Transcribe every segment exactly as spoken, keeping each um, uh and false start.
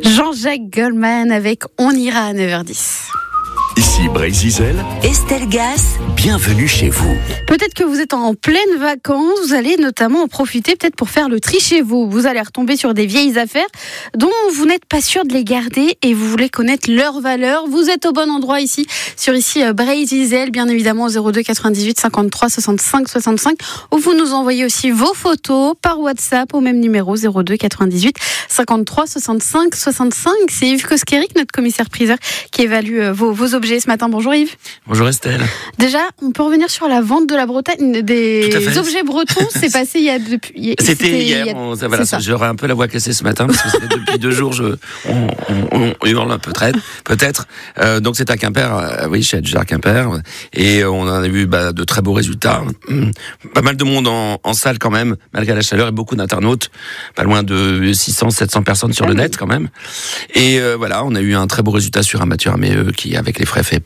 Jean-Jacques Goldman avec On ira à neuf heures dix. Ici Brésil, Estelle Gas, bienvenue chez vous. Peut-être que vous êtes en pleine vacances, vous allez notamment en profiter peut-être pour faire le tri chez vous. Vous allez retomber sur des vieilles affaires dont vous n'êtes pas sûr de les garder et vous voulez connaître leur valeur. Vous êtes au bon endroit ici, sur ici Brésil, bien évidemment au zéro deux quatre-vingt-dix-huit cinquante-trois soixante-cinq soixante-cinq, où vous nous envoyez aussi vos photos par WhatsApp au même numéro zéro deux quatre-vingt-dix-huit cinquante-trois soixante-cinq soixante-cinq. C'est Yves Koskerik, notre commissaire-priseur, qui évalue vos, vos objets ce matin. Bonjour Yves. Bonjour Estelle. Déjà, on peut revenir sur la vente de la Bretagne, des objets bretons. C'est passé il y a depuis. C'était, c'était hier. On, ça, voilà, ça. J'aurais un peu la voix cassée ce matin parce que c'était depuis deux jours. Je, on, on, on hurle un peu peut-être. peut-être. Euh, donc c'est à Quimper. Euh, oui, chez Edgar Quimper. Et on en a vu bah, de très beaux résultats. Hum, pas mal de monde en, en salle quand même, malgré la chaleur, et beaucoup d'internautes. Pas loin de six cents, sept cents personnes sur ah, le net oui. quand même. Et euh, voilà, on a eu un très beau résultat sur un Mathieu Arméeux qui, avec les frais, fait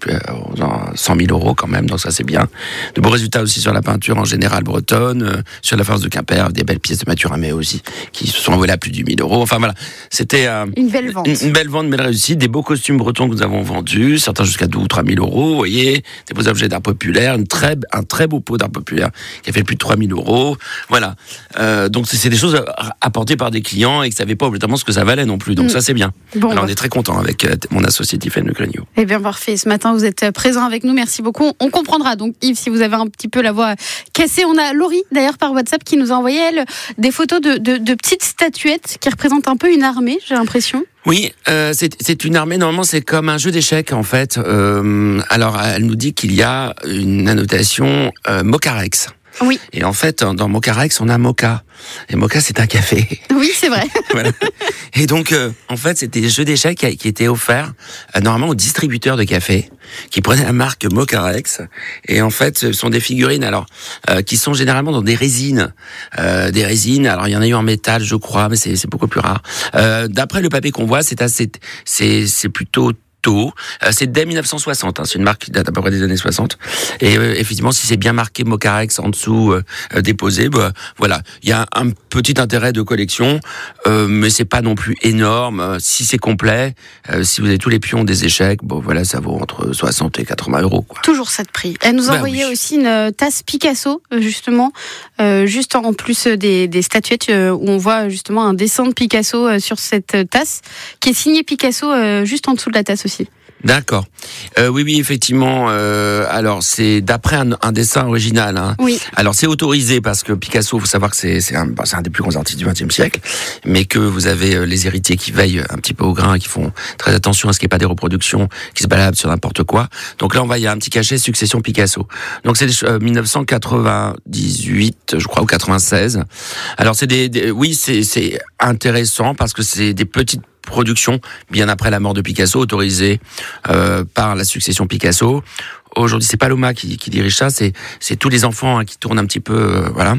cent mille euros quand même, donc ça c'est bien. De beaux résultats aussi sur la peinture en général bretonne, euh, sur la force de Quimper, des belles pièces de Mathieu Arméeux aussi, qui se sont envolées à plus de mille euros. Enfin voilà, c'était euh, une belle vente. Une, une belle vente, belle réussite. Des beaux costumes bretons que nous avons vendus, certains jusqu'à deux ou trois mille euros, vous voyez, des beaux objets d'art populaire, une très, un très beau pot d'art populaire qui a fait plus de trois mille euros. Voilà. Euh, donc c'est, c'est des choses apportées par des clients et qui ne savaient pas obligatoirement ce que ça valait non plus. Donc mmh. ça c'est bien. Bon, Alors bah. on est très content avec euh, mon associé Tiffaine Le Grignou. Eh bien parfait. Ce matin vous êtes présent avec nous, merci beaucoup. On comprendra donc Yves si vous avez un petit peu la voix cassée. On a Laurie d'ailleurs par WhatsApp qui nous a envoyé elle des photos de, de, de petites statuettes qui représentent un peu une armée, j'ai l'impression. Oui, euh, c'est, c'est une armée, normalement c'est comme un jeu d'échecs en fait. Euh, alors elle nous dit qu'il y a une annotation euh, Mocarex. Oui. Et en fait, dans Mocarex, on a Mocha. Et Mocha, c'est un café. Oui, c'est vrai. Voilà. Et donc, euh, en fait, c'était des jeux d'échecs qui, qui étaient offerts euh, normalement aux distributeurs de café, qui prenaient la marque Mocarex. Et en fait, ce sont des figurines, alors, euh, qui sont généralement dans des résines. Euh, des résines, alors il y en a eu en métal, je crois, mais c'est, c'est beaucoup plus rare. Euh, d'après le papier qu'on voit, c'est assez, c'est, c'est plutôt tôt. Euh, c'est dès dix-neuf cent soixante, hein, c'est une marque qui date à peu près des années soixante. Et euh, effectivement, si c'est bien marqué Mocarex en dessous, euh, euh, déposé, bah, voilà, il y a un petit intérêt de collection, euh, mais c'est pas non plus énorme. Euh, si c'est complet, euh, si vous avez tous les pions des échecs, bon voilà, ça vaut entre soixante et quatre-vingts euros. Quoi. Toujours cette prix. Elle nous a bah, envoyé oui. aussi une tasse Picasso, justement, euh, juste en plus des, des statuettes euh, où on voit justement un dessin de Picasso euh, sur cette tasse, qui est signé Picasso euh, juste en dessous de la tasse aussi. D'accord. Euh, oui, oui, effectivement. Euh, alors, c'est d'après un, un dessin original. Hein. Oui. Alors, c'est autorisé parce que Picasso, il faut savoir que c'est, c'est, un, c'est un des plus grands artistes du vingtième siècle, mais que vous avez les héritiers qui veillent un petit peu au grain, qui font très attention à ce qu'il n'y ait pas des reproductions qui se baladent sur n'importe quoi. Donc là, on va, il y a un petit cachet succession Picasso. Donc c'est euh, dix-neuf cent quatre-vingt-dix-huit, je crois, ou quatre-vingt-seize. Alors, c'est des, des oui, c'est, c'est intéressant parce que c'est des petites production bien après la mort de Picasso, autorisée euh, par la succession Picasso. Aujourd'hui, c'est Paloma qui, qui dirige ça, c'est, c'est tous les enfants hein, qui tournent un petit peu, euh, voilà.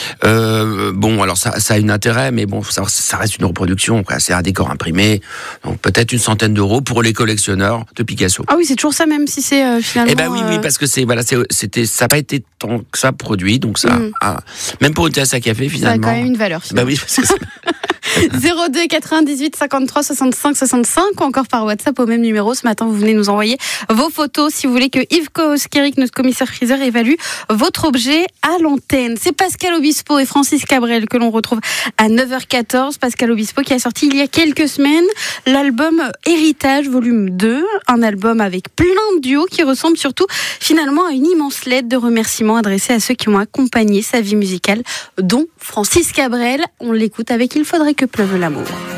Euh, bon, alors ça, ça a un intérêt, mais bon, ça, ça reste une reproduction, quoi. C'est un décor imprimé, donc peut-être une centaine d'euros pour les collectionneurs de Picasso. Ah oui, c'est toujours ça, même si c'est euh, finalement. Eh ben oui, oui, parce que c'est voilà, c'est, c'était, ça n'a pas été tant que ça produit, donc ça, mmh. ah, même pour une tasse à café, finalement. Ça a quand même une valeur. Bah oui, parce que ça... zéro deux quatre-vingt-dix-huit cinquante-trois soixante-cinq soixante-cinq ou encore par WhatsApp au même numéro. Ce matin, vous venez nous envoyer vos photos si vous voulez que Yves Koskerik, notre commissaire-priseur, évalue votre objet à l'antenne. C'est Pascal Obispo et Francis Cabrel que l'on retrouve à neuf heures quatorze. Pascal Obispo qui a sorti il y a quelques semaines l'album Héritage volume deux, un album avec plein de duos qui ressemble surtout finalement à une immense lettre de remerciement adressée à ceux qui ont accompagné sa vie musicale, dont Francis Cabrel. On l'écoute avec Il faudrait que pleuve l'amour.